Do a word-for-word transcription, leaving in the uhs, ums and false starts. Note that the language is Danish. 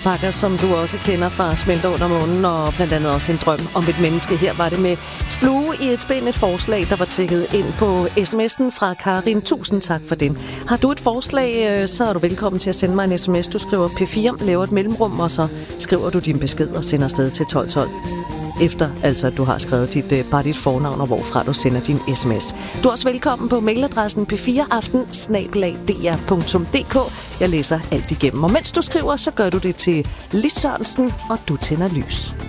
Pakker, som du også kender fra Smelter under månen, og blandt andet også En drøm om et menneske. Her var det med Flue i et spænd, et forslag, der var tækket ind på sms'en fra Karin. Tusind tak for det. Har du et forslag, så er du velkommen til at sende mig en sms. Du skriver P fire, laver et mellemrum, og så skriver du din besked og sender afsted til tolv tolv. Efter altså, at du har skrevet dit, bare dit fornavn og hvorfra du sender din sms. Du er også velkommen på mailadressen p fire aften snabel-a d r punktum d k. Jeg læser alt igennem. Og mens du skriver, så gør du det til Lis Sørensen, og du tænder lys.